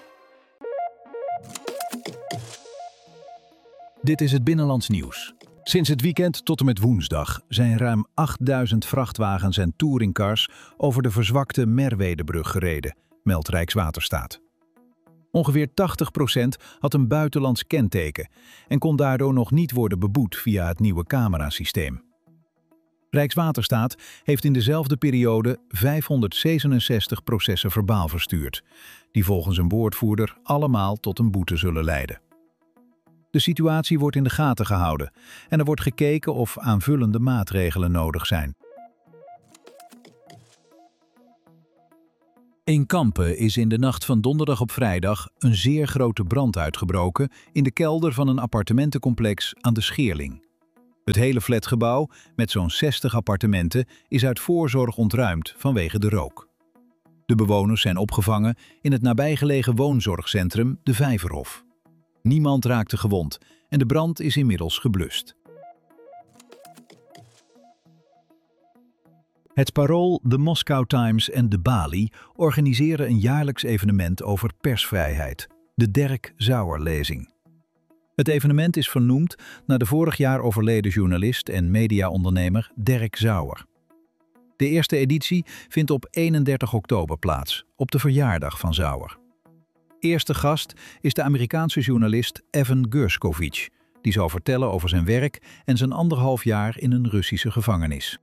Dit is het Binnenlands Nieuws. Sinds het weekend tot en met woensdag zijn ruim achtduizend vrachtwagens en touringcars over de verzwakte Merwedebrug gereden, meldt Rijkswaterstaat. Ongeveer tachtig procent had een buitenlands kenteken en kon daardoor nog niet worden beboet via het nieuwe camerasysteem. Rijkswaterstaat heeft in dezelfde periode vijfhonderdzevenenzestig processen verbaal verstuurd, die volgens een woordvoerder allemaal tot een boete zullen leiden. De situatie wordt in de gaten gehouden en er wordt gekeken of aanvullende maatregelen nodig zijn. In Kampen is in de nacht van donderdag op vrijdag een zeer grote brand uitgebroken in de kelder van een appartementencomplex aan de Scheerling. Het hele flatgebouw, met zo'n zestig appartementen, is uit voorzorg ontruimd vanwege de rook. De bewoners zijn opgevangen in het nabijgelegen woonzorgcentrum De Vijverhof. Niemand raakte gewond en de brand is inmiddels geblust. Het Parool, de Moscow Times en de Bali organiseren een jaarlijks evenement over persvrijheid, de Derk Sauer-lezing. Het evenement is vernoemd naar de vorig jaar overleden journalist en mediaondernemer Derk Sauer. De eerste editie vindt op eenendertig oktober plaats, op de verjaardag van Sauer. Eerste gast is de Amerikaanse journalist Evan Gershkovich, die zal vertellen over zijn werk en zijn anderhalf jaar in een Russische gevangenis.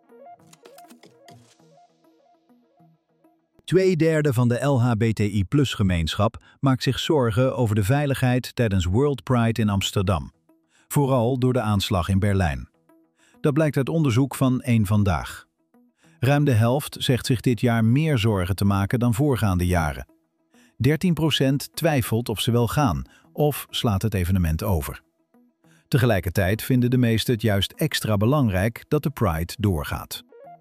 Tweederde van de L H B T I plus gemeenschap maakt zich zorgen over de veiligheid tijdens World Pride in Amsterdam. Vooral door de aanslag in Berlijn. Dat blijkt uit onderzoek van Eén Vandaag. Ruim de helft zegt zich dit jaar meer zorgen te maken dan voorgaande jaren. dertien procent twijfelt of ze wel gaan of slaat het evenement over. Tegelijkertijd vinden de meesten het juist extra belangrijk dat de Pride doorgaat.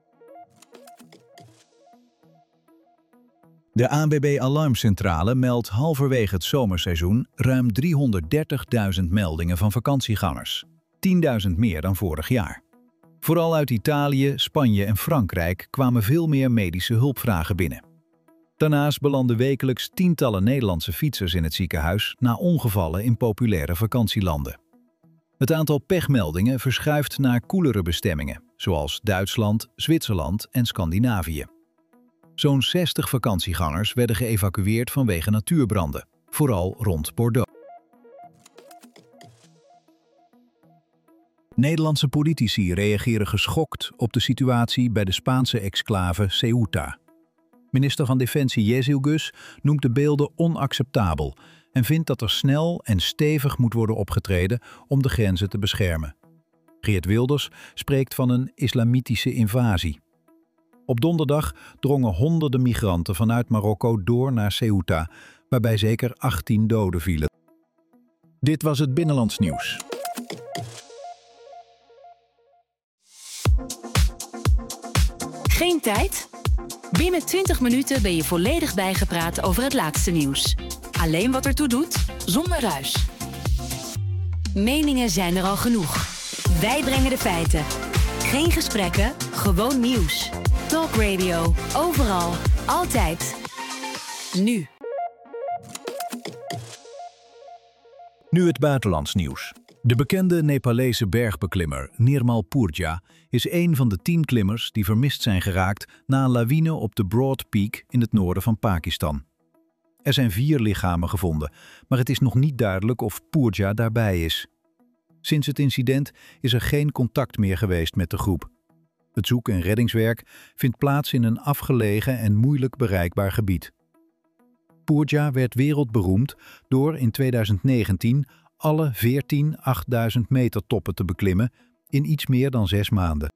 De A N W B Alarmcentrale meldt halverwege het zomerseizoen ruim driehonderddertigduizend meldingen van vakantiegangers. tienduizend meer dan vorig jaar. Vooral uit Italië, Spanje en Frankrijk kwamen veel meer medische hulpvragen binnen. Daarnaast belanden wekelijks tientallen Nederlandse fietsers in het ziekenhuis na ongevallen in populaire vakantielanden. Het aantal pechmeldingen verschuift naar koelere bestemmingen, zoals Duitsland, Zwitserland en Scandinavië. Zo'n zestig vakantiegangers werden geëvacueerd vanwege natuurbranden, vooral rond Bordeaux. Nederlandse politici reageren geschokt op de situatie bij de Spaanse exclave Ceuta. Minister van Defensie Jezielgus noemt de beelden onacceptabel en vindt dat er snel en stevig moet worden opgetreden om de grenzen te beschermen. Geert Wilders spreekt van een islamitische invasie. Op donderdag drongen honderden migranten vanuit Marokko door naar Ceuta, waarbij zeker achttien doden vielen. Dit was het Binnenlands Nieuws. Geen tijd? Binnen twintig minuten ben je volledig bijgepraat over het laatste nieuws. Alleen wat ertoe doet, zonder ruis. Meningen zijn er al genoeg. Wij brengen de feiten. Geen gesprekken, gewoon nieuws. Talk Radio. Overal. Altijd. Nu. Nu het buitenlands nieuws. De bekende Nepalese bergbeklimmer Nirmal Purja is een van de tien klimmers die vermist zijn geraakt na een lawine op de Broad Peak in het noorden van Pakistan. Er zijn vier lichamen gevonden, maar het is nog niet duidelijk of Purja daarbij is. Sinds het incident is er geen contact meer geweest met de groep. Het zoek- en reddingswerk vindt plaats in een afgelegen en moeilijk bereikbaar gebied. Purja werd wereldberoemd door in tweeduizend negentien alle veertien achtduizend meter toppen te beklimmen in iets meer dan zes maanden.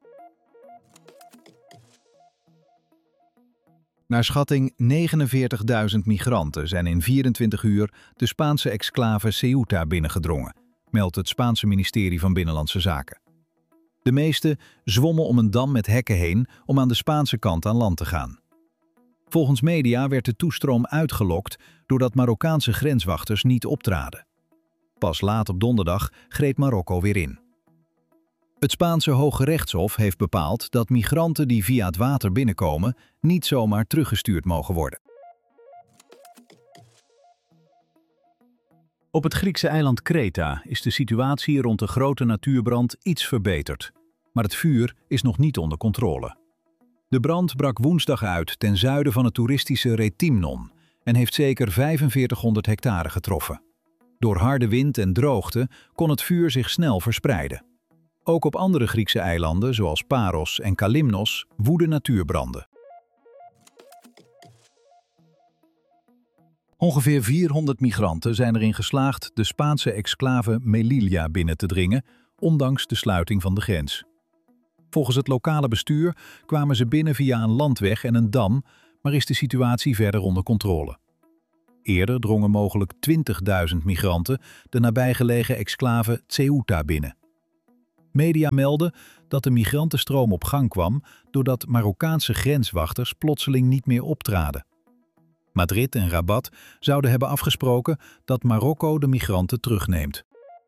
Naar schatting negenenveertigduizend migranten zijn in vierentwintig uur de Spaanse exclave Ceuta binnengedrongen, meldt het Spaanse ministerie van Binnenlandse Zaken. De meeste zwommen om een dam met hekken heen om aan de Spaanse kant aan land te gaan. Volgens media werd de toestroom uitgelokt doordat Marokkaanse grenswachters niet optraden. Pas laat op donderdag greep Marokko weer in. Het Spaanse Hoge Rechtshof heeft bepaald dat migranten die via het water binnenkomen niet zomaar teruggestuurd mogen worden. Op het Griekse eiland Kreta is de situatie rond de grote natuurbrand iets verbeterd, maar het vuur is nog niet onder controle. De brand brak woensdag uit ten zuiden van het toeristische Rethymnon en heeft zeker vijfenveertighonderd hectare getroffen. Door harde wind en droogte kon het vuur zich snel verspreiden. Ook op andere Griekse eilanden, zoals Paros en Kalymnos, woeden natuurbranden. Ongeveer vierhonderd migranten zijn erin geslaagd de Spaanse exclave Melilla binnen te dringen, ondanks de sluiting van de grens. Volgens het lokale bestuur kwamen ze binnen via een landweg en een dam, maar is de situatie verder onder controle. Eerder drongen mogelijk twintigduizend migranten de nabijgelegen exclave Ceuta binnen. Media melden dat de migrantenstroom op gang kwam doordat Marokkaanse grenswachters plotseling niet meer optraden. Madrid en Rabat zouden hebben afgesproken dat Marokko de migranten terugneemt.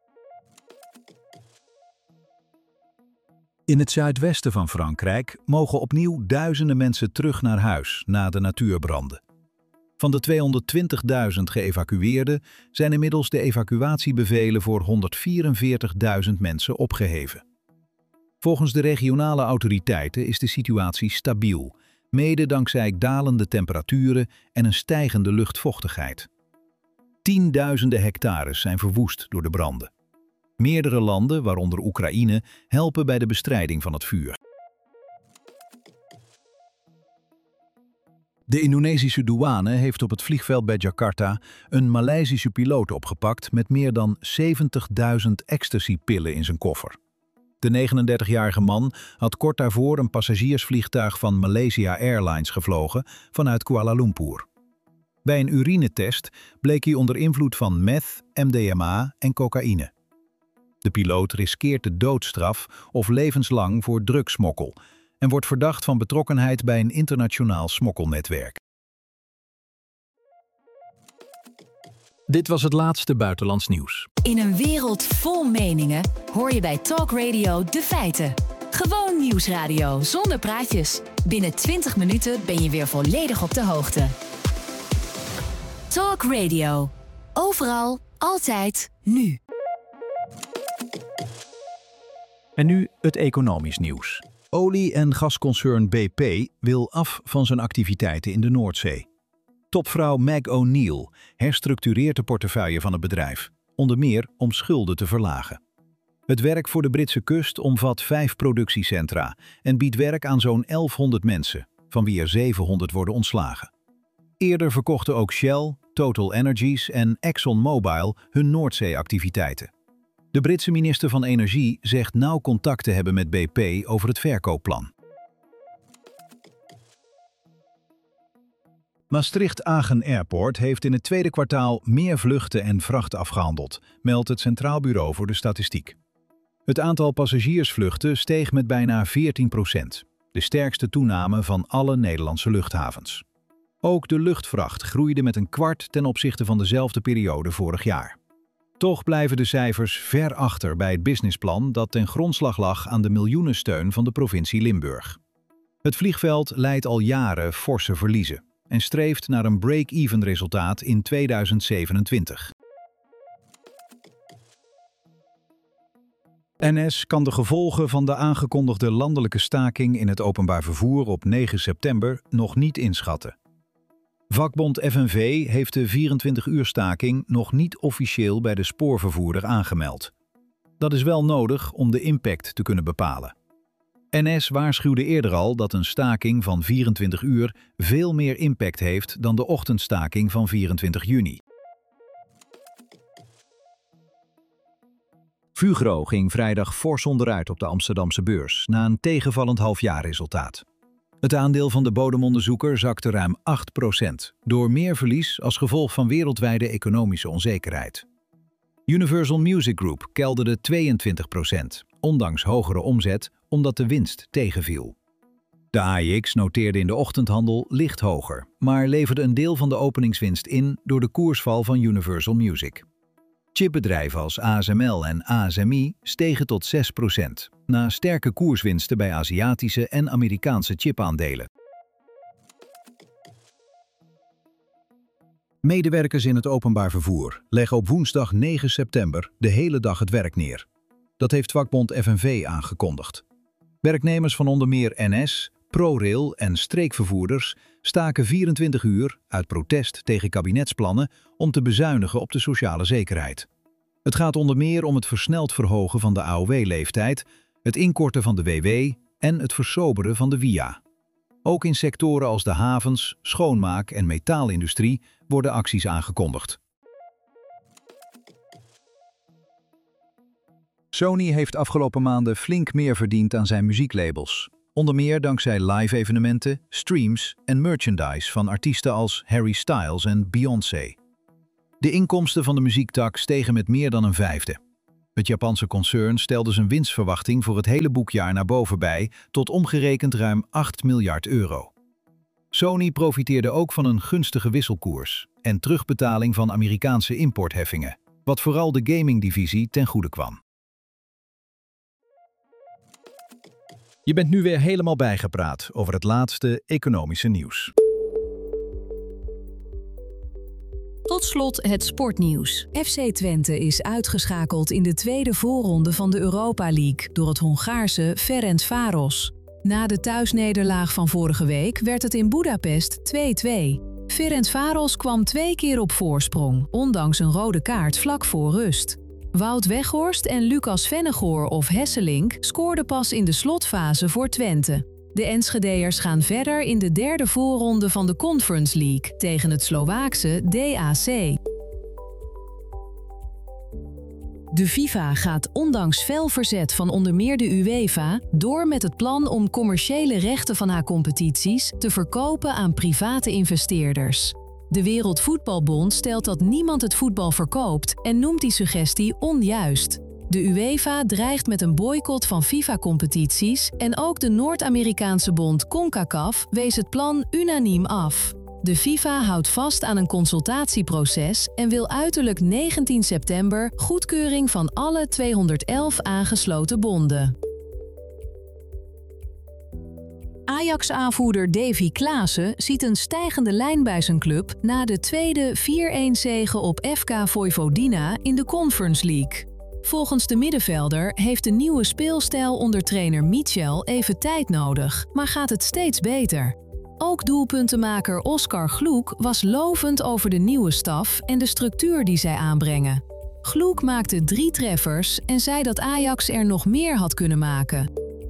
In het zuidwesten van Frankrijk mogen opnieuw duizenden mensen terug naar huis na de natuurbranden. Van de tweehonderdtwintigduizend geëvacueerden zijn inmiddels de evacuatiebevelen voor honderdvierenveertigduizend mensen opgeheven. Volgens de regionale autoriteiten is de situatie stabiel, mede dankzij dalende temperaturen en een stijgende luchtvochtigheid. Tienduizenden hectares zijn verwoest door de branden. Meerdere landen, waaronder Oekraïne, helpen bij de bestrijding van het vuur. De Indonesische douane heeft op het vliegveld bij Jakarta een Maleisische piloot opgepakt met meer dan zeventigduizend ecstasypillen in zijn koffer. De negenendertigjarige man had kort daarvoor een passagiersvliegtuig van Malaysia Airlines gevlogen vanuit Kuala Lumpur. Bij een urinetest bleek hij onder invloed van meth, M D M A en cocaïne. De piloot riskeert de doodstraf of levenslang voor drugsmokkel en wordt verdacht van betrokkenheid bij een internationaal smokkelnetwerk. Dit was het laatste buitenlands nieuws. In een wereld vol meningen hoor je bij Talk Radio de feiten. Gewoon nieuwsradio zonder praatjes. Binnen twintig minuten ben je weer volledig op de hoogte. Talk Radio. Overal, altijd, nu. En nu het economisch nieuws. Olie- en gasconcern B P wil af van zijn activiteiten in de Noordzee. Topvrouw Meg O'Neill herstructureert de portefeuille van het bedrijf, onder meer om schulden te verlagen. Het werk voor de Britse kust omvat vijf productiecentra en biedt werk aan zo'n elfhonderd mensen, van wie er zevenhonderd worden ontslagen. Eerder verkochten ook Shell, Total Energies en ExxonMobil hun Noordzee-activiteiten. De Britse minister van Energie zegt nauw contact te hebben met B P over het verkoopplan. Maastricht-Agen Airport heeft in het tweede kwartaal meer vluchten en vracht afgehandeld, meldt het Centraal Bureau voor de Statistiek. Het aantal passagiersvluchten steeg met bijna veertien procent, de sterkste toename van alle Nederlandse luchthavens. Ook de luchtvracht groeide met een kwart ten opzichte van dezelfde periode vorig jaar. Toch blijven de cijfers ver achter bij het businessplan dat ten grondslag lag aan de miljoenensteun van de provincie Limburg. Het vliegveld leidt al jaren forse verliezen en streeft naar een break-even resultaat in tweeduizend zevenentwintig. N S kan de gevolgen van de aangekondigde landelijke staking in het openbaar vervoer op negen september nog niet inschatten. Vakbond F N V heeft de vierentwintig uur staking nog niet officieel bij de spoorvervoerder aangemeld. Dat is wel nodig om de impact te kunnen bepalen. N S waarschuwde eerder al dat een staking van vierentwintig uur veel meer impact heeft dan de ochtendstaking van vierentwintig juni. Fugro ging vrijdag fors onderuit op de Amsterdamse beurs na een tegenvallend halfjaarresultaat. Het aandeel van de bodemonderzoeker zakte ruim acht procent, door meer verlies als gevolg van wereldwijde economische onzekerheid. Universal Music Group kelderde tweeëntwintig procent, ondanks hogere omzet, omdat de winst tegenviel. De A E X noteerde in de ochtendhandel licht hoger, maar leverde een deel van de openingswinst in door de koersval van Universal Music. Chipbedrijven als A S M L en A S M I stegen tot zes procent, na sterke koerswinsten bij Aziatische en Amerikaanse chipaandelen. Medewerkers in het openbaar vervoer leggen op woensdag negen september de hele dag het werk neer. Dat heeft vakbond F N V aangekondigd. Werknemers van onder meer N S, ProRail en streekvervoerders staken vierentwintig uur uit protest tegen kabinetsplannen om te bezuinigen op de sociale zekerheid. Het gaat onder meer om het versneld verhogen van de A O W-leeftijd, het inkorten van de W W en het versoberen van de W I A. Ook in sectoren als de havens, schoonmaak- en metaalindustrie worden acties aangekondigd. Sony heeft afgelopen maanden flink meer verdiend aan zijn muzieklabels. Onder meer dankzij live-evenementen, streams en merchandise van artiesten als Harry Styles en Beyoncé. De inkomsten van de muziektak stegen met meer dan een vijfde. Het Japanse concern stelde zijn winstverwachting voor het hele boekjaar naar boven bij, tot omgerekend ruim acht miljard euro. Sony profiteerde ook van een gunstige wisselkoers en terugbetaling van Amerikaanse importheffingen, wat vooral de gamingdivisie ten goede kwam. Je bent nu weer helemaal bijgepraat over het laatste economische nieuws. Tot slot het sportnieuws. F C Twente is uitgeschakeld in de tweede voorronde van de Europa League door het Hongaarse Ferencváros. Na de thuisnederlaag van vorige week werd het in Boedapest twee-twee. Ferencváros kwam twee keer op voorsprong, ondanks een rode kaart vlak voor rust. Wout Weghorst en Lucas Vennegoor of Hesselink scoorden pas in de slotfase voor Twente. De Enschedeërs gaan verder in de derde voorronde van de Conference League tegen het Slovaakse D A C. De FIFA gaat ondanks fel verzet van onder meer de UEFA door met het plan om commerciële rechten van haar competities te verkopen aan private investeerders. De Wereldvoetbalbond stelt dat niemand het voetbal verkoopt en noemt die suggestie onjuist. De UEFA dreigt met een boycott van FIFA-competities en ook de Noord-Amerikaanse bond CONCACAF wees het plan unaniem af. De FIFA houdt vast aan een consultatieproces en wil uiterlijk negentien september goedkeuring van alle tweehonderdelf aangesloten bonden. Ajax-aanvoerder Davy Klaassen ziet een stijgende lijn bij zijn club na de tweede vier-een zege op F K Vojvodina in de Conference League. Volgens de middenvelder heeft de nieuwe speelstijl onder trainer Michel even tijd nodig, maar gaat het steeds beter. Ook doelpuntenmaker Oskar Gloek was lovend over de nieuwe staf en de structuur die zij aanbrengen. Gloek maakte drie treffers en zei dat Ajax er nog meer had kunnen maken.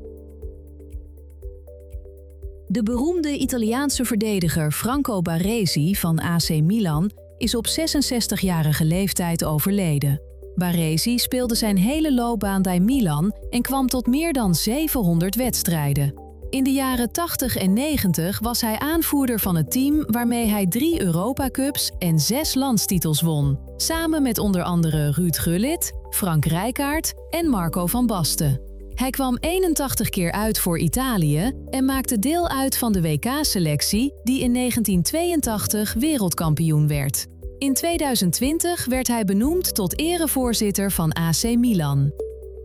De beroemde Italiaanse verdediger Franco Baresi van A C Milan is op zesenzestigjarige leeftijd overleden. Baresi speelde zijn hele loopbaan bij Milan en kwam tot meer dan zevenhonderd wedstrijden. In de jaren tachtig en negentig was hij aanvoerder van het team waarmee hij drie Europa Cups en zes landstitels won, samen met onder andere Ruud Gullit, Frank Rijkaard en Marco van Basten. Hij kwam eenentachtig keer uit voor Italië en maakte deel uit van de W K-selectie die in negentien tweeëntachtig wereldkampioen werd. In tweeduizend twintig werd hij benoemd tot erevoorzitter van A C Milan.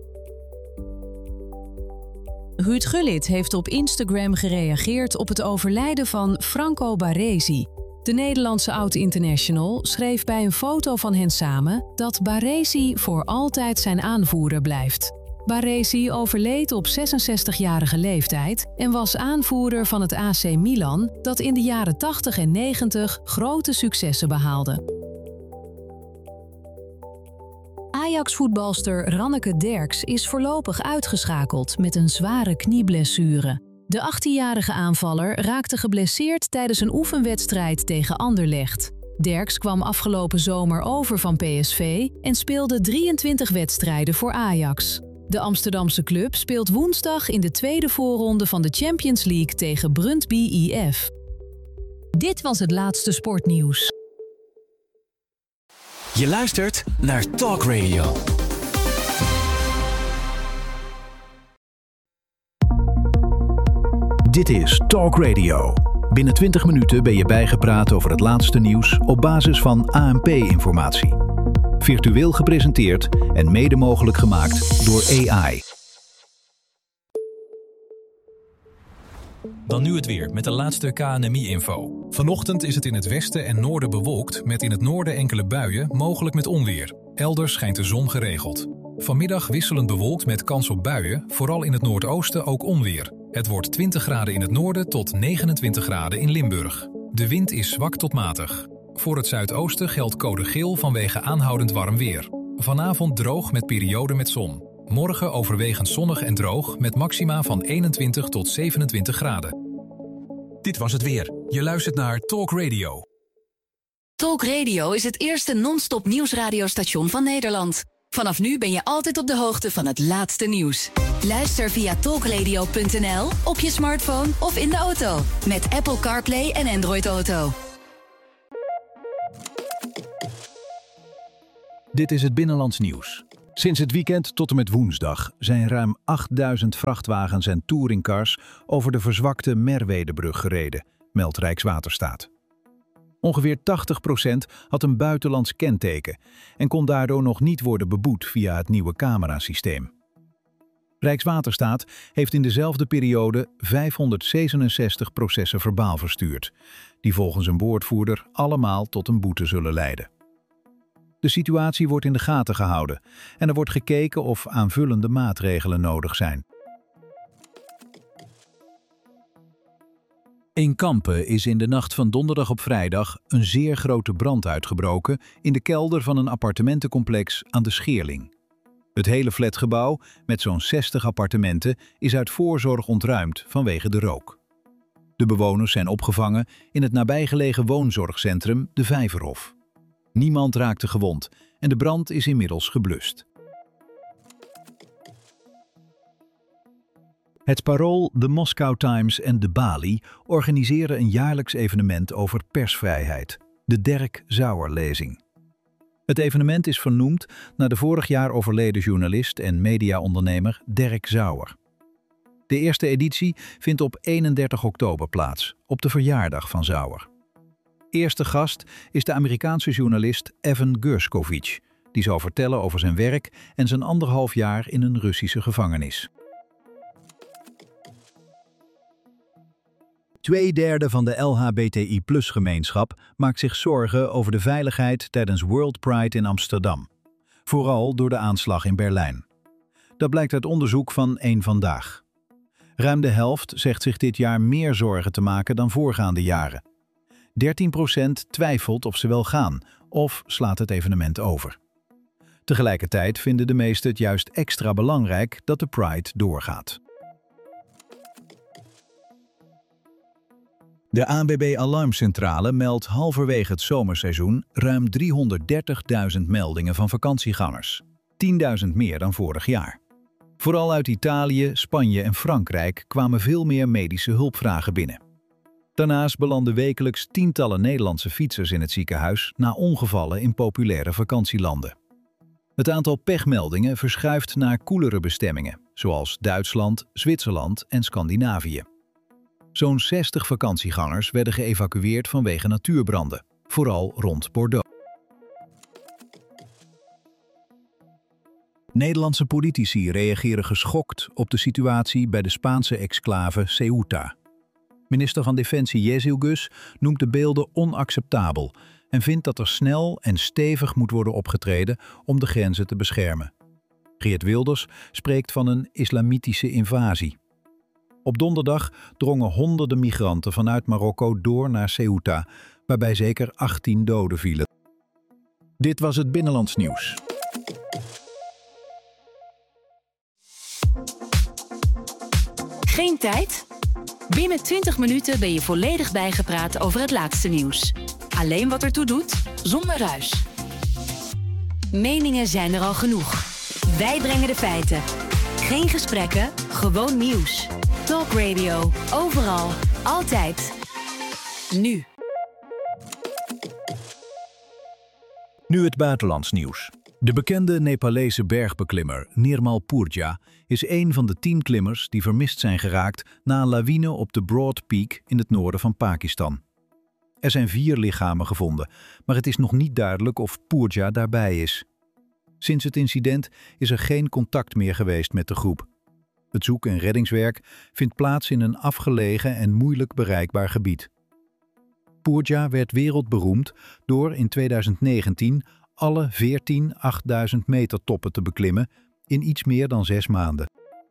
Ruud Gullit heeft op Instagram gereageerd op het overlijden van Franco Baresi. De Nederlandse oud-international schreef bij een foto van hen samen dat Baresi voor altijd zijn aanvoerder blijft. Baresi overleed op zesenzestigjarige leeftijd en was aanvoerder van het A C Milan dat in de jaren tachtig en negentig grote successen behaalde. Ajax-voetbalster Ranneke Derks is voorlopig uitgeschakeld met een zware knieblessure. De achttienjarige aanvaller raakte geblesseerd tijdens een oefenwedstrijd tegen Anderlecht. Derks kwam afgelopen zomer over van P S V en speelde drieëntwintig wedstrijden voor Ajax. De Amsterdamse club speelt woensdag in de tweede voorronde van de Champions League tegen Brøndby I F. Dit was het laatste sportnieuws. Je luistert naar Talk Radio. Dit is Talk Radio. Binnen twintig minuten ben je bijgepraat over het laatste nieuws op basis van A N P-informatie. Virtueel gepresenteerd en mede mogelijk gemaakt door A I. Dan nu het weer met de laatste K N M I-info. Vanochtend is het in het westen en noorden bewolkt, met in het noorden enkele buien, mogelijk met onweer. Elders schijnt de zon geregeld. Vanmiddag wisselend bewolkt met kans op buien, vooral in het noordoosten ook onweer. Het wordt twintig graden in het noorden tot negenentwintig graden in Limburg. De wind is zwak tot matig. Voor het zuidoosten geldt code geel vanwege aanhoudend warm weer. Vanavond droog met perioden met zon. Morgen overwegend zonnig en droog met maxima van eenentwintig tot zevenentwintig graden. Dit was het weer. Je luistert naar Talk Radio. Talk Radio is het eerste non-stop nieuwsradiostation van Nederland. Vanaf nu ben je altijd op de hoogte van het laatste nieuws. Luister via talkradio punt n l, op je smartphone of in de auto. Met Apple CarPlay en Android Auto. Dit is het Binnenlands Nieuws. Sinds het weekend tot en met woensdag zijn ruim achtduizend vrachtwagens en touringcars over de verzwakte Merwedebrug gereden, meldt Rijkswaterstaat. Ongeveer tachtig procent had een buitenlands kenteken en kon daardoor nog niet worden beboet via het nieuwe camerasysteem. Rijkswaterstaat heeft in dezelfde periode vijfhonderdzevenenzestig processen verbaal verstuurd, die volgens een woordvoerder allemaal tot een boete zullen leiden. De situatie wordt in de gaten gehouden en er wordt gekeken of aanvullende maatregelen nodig zijn. In Kampen is in de nacht van donderdag op vrijdag een zeer grote brand uitgebroken in de kelder van een appartementencomplex aan de Scheerling. Het hele flatgebouw, met zo'n zestig appartementen, is uit voorzorg ontruimd vanwege de rook. De bewoners zijn opgevangen in het nabijgelegen woonzorgcentrum De Vijverhof. Niemand raakte gewond en de brand is inmiddels geblust. Het Parool, de Moscow Times en de Bali organiseren een jaarlijks evenement over persvrijheid, de Derk Sauer-lezing. Het evenement is vernoemd naar de vorig jaar overleden journalist en mediaondernemer Derk Sauer. De eerste editie vindt op eenendertig oktober plaats, op de verjaardag van Sauer. Eerste gast is de Amerikaanse journalist Evan Gershkovich, die zal vertellen over zijn werk en zijn anderhalf jaar in een Russische gevangenis. Tweederde van de L H B T I plus gemeenschap maakt zich zorgen over de veiligheid tijdens World Pride in Amsterdam. Vooral door de aanslag in Berlijn. Dat blijkt uit onderzoek van Eén Vandaag. Ruim de helft zegt zich dit jaar meer zorgen te maken dan voorgaande jaren. dertien procent twijfelt of ze wel gaan of slaat het evenement over. Tegelijkertijd vinden de meesten het juist extra belangrijk dat de Pride doorgaat. De A N W B Alarmcentrale meldt halverwege het zomerseizoen ruim driehonderddertigduizend meldingen van vakantiegangers. tienduizend meer dan vorig jaar. Vooral uit Italië, Spanje en Frankrijk kwamen veel meer medische hulpvragen binnen. Daarnaast belanden wekelijks tientallen Nederlandse fietsers in het ziekenhuis na ongevallen in populaire vakantielanden. Het aantal pechmeldingen verschuift naar koelere bestemmingen, zoals Duitsland, Zwitserland en Scandinavië. Zo'n zestig vakantiegangers werden geëvacueerd vanwege natuurbranden, vooral rond Bordeaux. Nederlandse politici reageren geschokt op de situatie bij de Spaanse exclave Ceuta. Minister van Defensie Jezielgus noemt de beelden onacceptabel en vindt dat er snel en stevig moet worden opgetreden om de grenzen te beschermen. Geert Wilders spreekt van een islamitische invasie. Op donderdag drongen honderden migranten vanuit Marokko door naar Ceuta, waarbij zeker achttien doden vielen. Dit was het Binnenlands Nieuws. Geen tijd? Binnen twintig minuten ben je volledig bijgepraat over het laatste nieuws. Alleen wat ertoe doet, zonder ruis. Meningen zijn er al genoeg. Wij brengen de feiten. Geen gesprekken, gewoon nieuws. Talk Radio, overal, altijd. Nu. Nu het buitenlands nieuws. De bekende Nepalese bergbeklimmer Nirmal Purja is een van de tien klimmers die vermist zijn geraakt na een lawine op de Broad Peak in het noorden van Pakistan. Er zijn vier lichamen gevonden, maar het is nog niet duidelijk of Purja daarbij is. Sinds het incident is er geen contact meer geweest met de groep. Het zoek- en reddingswerk vindt plaats in een afgelegen en moeilijk bereikbaar gebied. Purja werd wereldberoemd door in tweeduizend negentien alle veertien achtduizend meter toppen te beklimmen in iets meer dan zes maanden.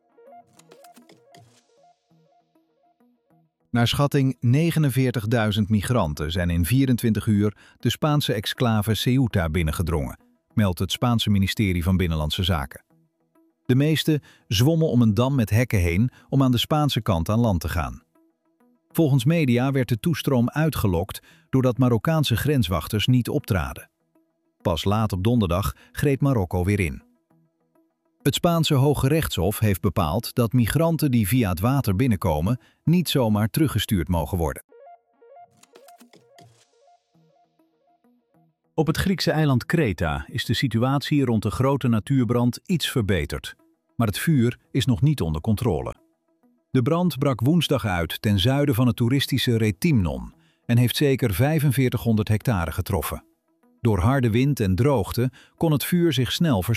Naar schatting negenenveertigduizend migranten zijn in vierentwintig uur de Spaanse exclave Ceuta binnengedrongen, meldt het Spaanse ministerie van Binnenlandse Zaken. De meeste zwommen om een dam met hekken heen om aan de Spaanse kant aan land te gaan. Volgens media werd de toestroom uitgelokt doordat Marokkaanse grenswachters niet optraden. Pas laat op donderdag greep Marokko weer in. Het Spaanse Hoge Rechtshof heeft bepaald dat migranten die via het water binnenkomen niet zomaar teruggestuurd mogen worden. Op het Griekse eiland Kreta is de situatie rond de grote natuurbrand iets verbeterd, maar het vuur is nog niet onder controle. De brand brak woensdag uit ten zuiden van het toeristische Rethymnon en heeft zeker vijfenveertighonderd hectare getroffen. Door harde wind en droogte kon het vuur zich snel verspreiden.